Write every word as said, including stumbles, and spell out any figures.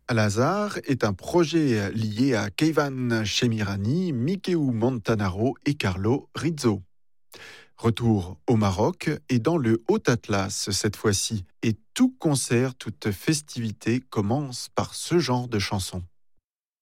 Al-Azhar est un projet lié à Keivan Chemirani, Mickey Montanaro et Carlo Rizzo. Retour au Maroc et dans le Haut-Atlas cette fois-ci. Et tout concert, toute festivité commence par ce genre de chanson.